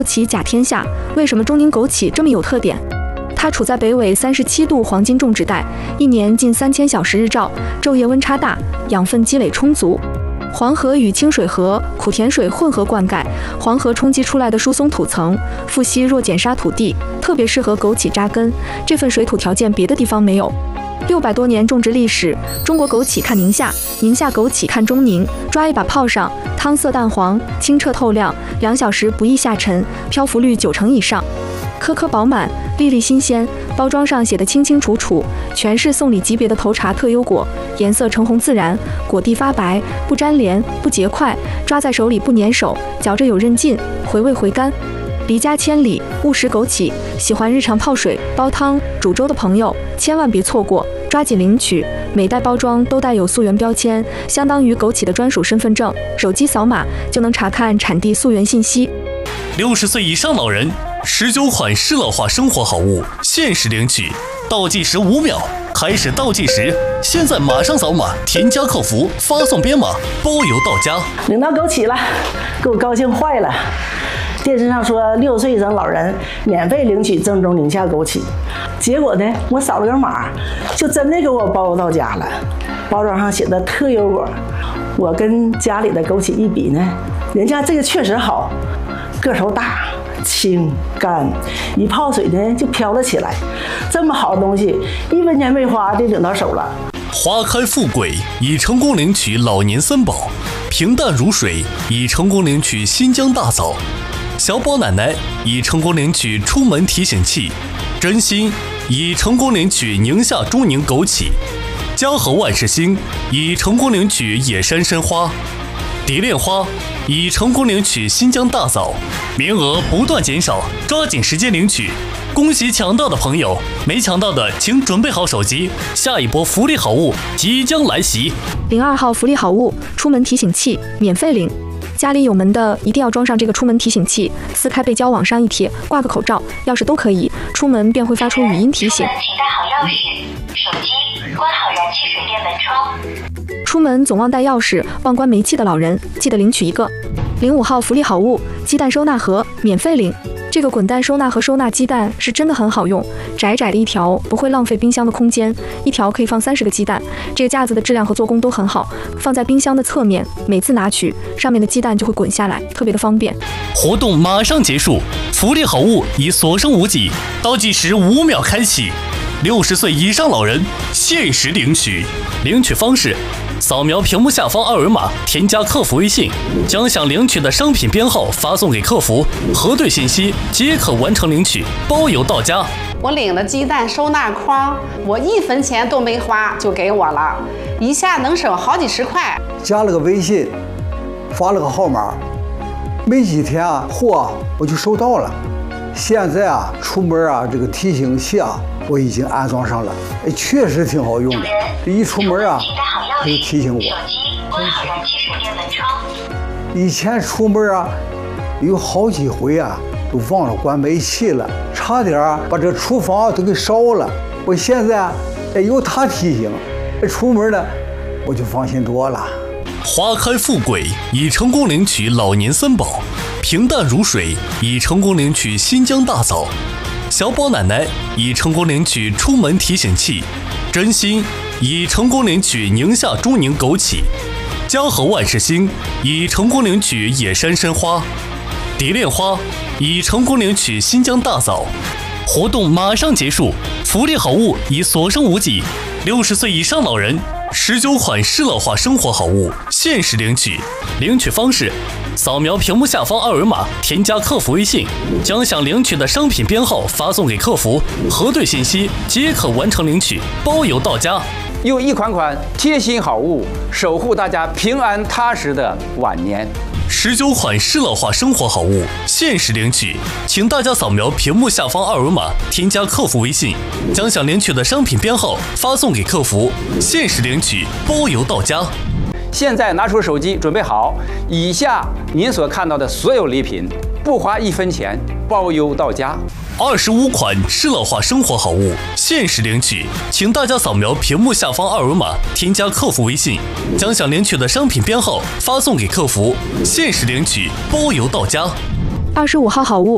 枸甲天下，为什么中宁枸杞这么有特点？它处在北纬37度黄金种植带，一年近3000小时日照，昼夜温差大，养分积累充足。黄河与清水河、苦田水混合灌溉，黄河冲击出来的疏松土层，富硒弱碱沙土地，特别适合枸杞扎根。这份水土条件别的地方没有。600多年种植历史，中国枸杞看宁夏，宁夏枸杞看中宁。抓一把泡上，汤色淡黄，清澈透亮，2小时不易下沉，漂浮率90%以上，颗颗饱满，粒粒新鲜。包装上写的清清楚楚，全是送礼级别的头茶特优果，颜色橙红自然，果蒂发白，不粘连，不结块，抓在手里不粘手，嚼着有韧劲，回味回甘。离家千里，勿食枸杞。喜欢日常泡水、煲汤、煮粥的朋友，千万别错过，抓紧领取。每袋包装都带有溯源标签，相当于枸杞的专属身份证，手机扫码就能查看产地溯源信息。 60岁以上老人，19款适老化生活好物，限时领取，倒计时5秒，开始倒计时，现在马上扫码，添加客服，发送编码，包邮到家。 领到枸杞了，给我高兴坏了。电视上说60岁以上老人免费领取正宗宁夏枸杞，结果呢，我扫了个码，就真的给我包邮到家了。包装上写的特优果，我跟家里的枸杞一比呢，人家这个确实好，个头大。清干，一泡水呢就飘了起来。这么好的东西，1分钱没花就领到手了。 花开富贵，已成功领取老年三宝；平淡如水，已成功领取新疆大枣；小宝奶奶已成功领取出门提醒器；真心已成功领取宁夏中宁枸杞；嘉禾万事兴已成功领取野山参花；蝶恋花已成功领取新疆大枣，名额不断减少，抓紧时间领取。恭喜抢到的朋友，没抢到的请准备好手机，下一波福利好物即将来袭。 02号福利好物，出门提醒器免费领。家里有门的一定要装上这个出门提醒器，撕开背胶往上一贴，挂个口罩、钥匙都可以，出门便会发出语音提醒。 请带好钥匙、手机，关好燃气水电门窗。 出门总忘带钥匙、忘关煤气的老人，记得领取一个。05号福利好物，鸡蛋收纳盒免费领。这个滚蛋收纳盒收纳鸡蛋是真的很好用，窄窄的一条不会浪费冰箱的空间，一条可以放30个鸡蛋。这个架子的质量和做工都很好，放在冰箱的侧面，每次拿取上面的鸡蛋就会滚下来，特别的方便。 活动马上结束，福利好物已所剩无几，倒计时5秒开启。60岁以上老人限时领取，领取方式：扫描屏幕下方2维码，添加客服微信，将想领取的商品编号发送给客服，核对信息即可完成领取，包邮到家。 我领了鸡蛋收纳筐，我1分钱都没花就给我了，一下能省好几十块。 加了个微信，发了个号码，没几天啊，货我就收到了。现在啊，出门啊，这个提醒器啊，我已经安装上了，确实挺好用的。这一出门啊，它就提醒我。 手机关好燃气水电门窗。 以前出门啊，有好几回啊，都忘了关煤气了，差点把这厨房都给烧了。我现在啊，有它提醒，出门呢，我就放心多了。 花开富贵，已成功领取老年三宝；平淡如水，已成功领取新疆大枣；小宝奶奶已成功领取出门提醒器；真心已成功领取宁夏中宁枸杞；嘉禾万事兴已成功领取野山参花；蝶恋花已成功领取新疆大枣。活动马上结束，福利好物已所剩无几。60岁以上老人，19款适老化生活好物限时领取，领取方式：扫描屏幕下方2维码，添加客服微信，将想领取的商品编号发送给客服，核对信息即可完成领取，包邮到家。 用一款款贴心好物守护大家平安踏实的晚年。 19款适老化生活好物限时领取，请大家扫描屏幕下方2维码，添加客服微信，将想领取的商品编号发送给客服，限时领取，包邮到家。 现在拿出手机准备好，以下您所看到的所有礼品，不花1分钱，包邮到家。 25款适老化生活好物限时领取，请大家扫描屏幕下方2维码，添加客服微信，将想领取的商品编号发送给客服，限时领取，包邮到家。 25号好物，